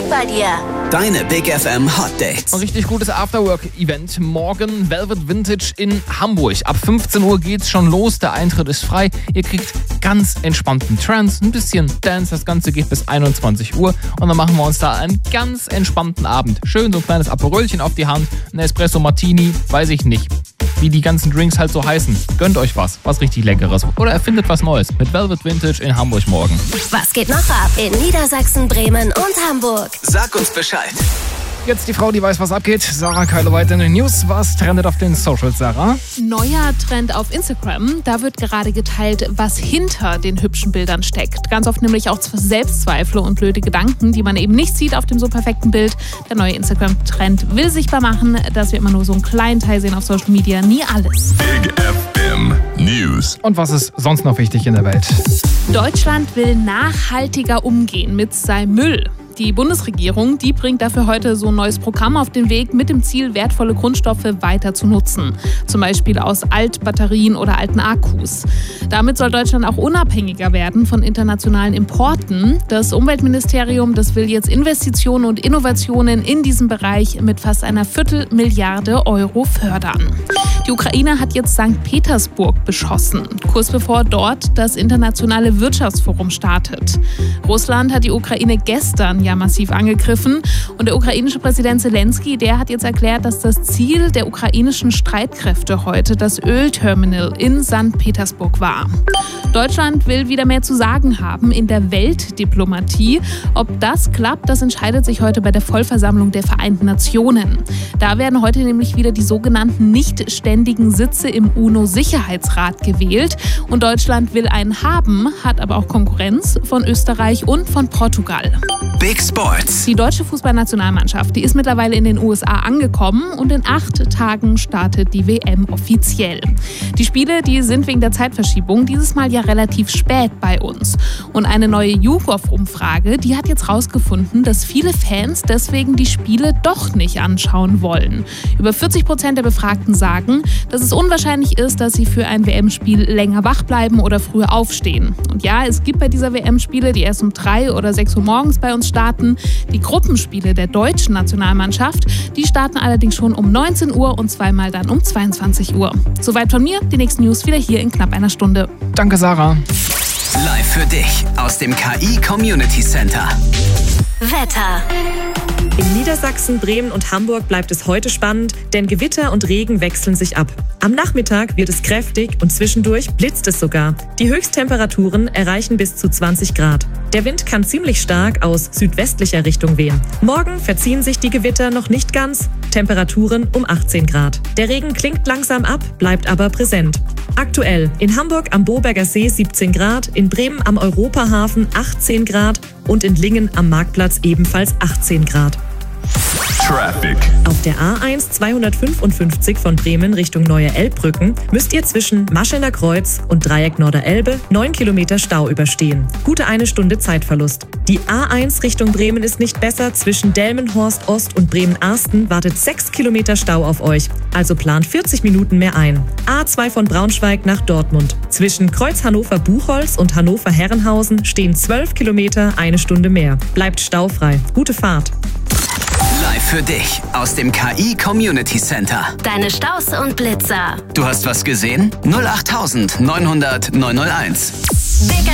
direkt bei dir. Deine Big FM Hot Dates. Ein richtig gutes Afterwork-Event. Morgen Velvet Vintage in Hamburg. Ab 15 Uhr geht's schon los. Der Eintritt ist frei. Ihr kriegt ganz entspannten Trance, ein bisschen Dance. Das Ganze geht bis 21 Uhr. Und dann machen wir uns da einen ganz entspannten Abend. Schön so ein kleines Aperolchen auf die Hand. Ein Espresso Martini, weiß ich nicht, wie die ganzen Drinks halt so heißen. Gönnt euch was richtig Leckeres. Oder erfindet was Neues mit Velvet Vintage in Hamburg morgen. Was geht noch ab in Niedersachsen, Bremen und Hamburg? Sag uns Bescheid. Jetzt die Frau, die weiß, was abgeht. Sarah Keileweit in den News. Was trendet auf den Socials, Sarah? Neuer Trend auf Instagram. Da wird gerade geteilt, was hinter den hübschen Bildern steckt. Ganz oft nämlich auch Selbstzweifel und blöde Gedanken, die man eben nicht sieht auf dem so perfekten Bild. Der neue Instagram-Trend will sichtbar machen, dass wir immer nur so einen kleinen Teil sehen auf Social Media, nie alles. Big FM News. Und was ist sonst noch wichtig in der Welt? Deutschland will nachhaltiger umgehen mit seinem Müll. Die Bundesregierung, die bringt dafür heute so ein neues Programm auf den Weg mit dem Ziel, wertvolle Grundstoffe weiter zu nutzen. Zum Beispiel aus Altbatterien oder alten Akkus. Damit soll Deutschland auch unabhängiger werden von internationalen Importen. Das Umweltministerium, das will jetzt Investitionen und Innovationen in diesem Bereich mit fast einer Viertelmilliarde Euro fördern. Die Ukraine hat jetzt St. Petersburg beschossen, kurz bevor dort das internationale Wirtschaftsforum startet. Russland hat die Ukraine gestern massiv angegriffen und der ukrainische Präsident Zelensky, der hat jetzt erklärt, dass das Ziel der ukrainischen Streitkräfte heute das Ölterminal in St. Petersburg war. Deutschland will wieder mehr zu sagen haben in der Weltdiplomatie. Ob das klappt, das entscheidet sich heute bei der Vollversammlung der Vereinten Nationen. Da werden heute nämlich wieder die sogenannten nicht ständigen Sitze im UNO-Sicherheitsrat gewählt. Und Deutschland will einen haben, hat aber auch Konkurrenz von Österreich und von Portugal. Big Sports. Die deutsche Fußballnationalmannschaft, die ist mittlerweile in den USA angekommen und in 8 Tagen startet die WM offiziell. Die Spiele, die sind wegen der Zeitverschiebung dieses Mal ja relativ spät bei uns. Und eine neue YouGov-Umfrage, die hat jetzt rausgefunden, dass viele Fans deswegen die Spiele doch nicht anschauen wollen. Über 40% der Befragten sagen, dass es unwahrscheinlich ist, dass sie für ein WM-Spiel länger wach bleiben oder früher aufstehen. Und ja, es gibt bei dieser WM Spiele, die erst um 3 oder 6 Uhr morgens bei uns starten. Die Gruppenspiele der deutschen Nationalmannschaft, die starten allerdings schon um 19 Uhr und zweimal dann um 22 Uhr. Soweit von mir, die nächsten News wieder hier in knapp einer Stunde. Danke, Sarah. Live für dich aus dem KI Community Center. Wetter. In Niedersachsen, Bremen und Hamburg bleibt es heute spannend, denn Gewitter und Regen wechseln sich ab. Am Nachmittag wird es kräftig und zwischendurch blitzt es sogar. Die Höchsttemperaturen erreichen bis zu 20 Grad. Der Wind kann ziemlich stark aus südwestlicher Richtung wehen. Morgen verziehen sich die Gewitter noch nicht ganz, Temperaturen um 18 Grad. Der Regen klingt langsam ab, bleibt aber präsent. Aktuell in Hamburg am Boberger See 17 Grad, in Bremen am Europahafen 18 Grad und in Lingen am Marktplatz ebenfalls 18 Grad. Traffic. Auf der A1 255 von Bremen Richtung Neue Elbbrücken müsst ihr zwischen Maschener Kreuz und Dreieck Norderelbe 9 Kilometer Stau überstehen. Gute 1 Stunde Zeitverlust. Die A1 Richtung Bremen ist nicht besser. Zwischen Delmenhorst Ost und Bremen-Arsten wartet 6 Kilometer Stau auf euch. Also plant 40 Minuten mehr ein. A2 von Braunschweig nach Dortmund. Zwischen Kreuz Hannover-Buchholz und Hannover-Herrenhausen stehen 12 Kilometer, 1 Stunde mehr. Bleibt staufrei. Gute Fahrt. Live für dich aus dem KI Community Center. Deine Staus und Blitzer. Du hast was gesehen? 08900 901. Big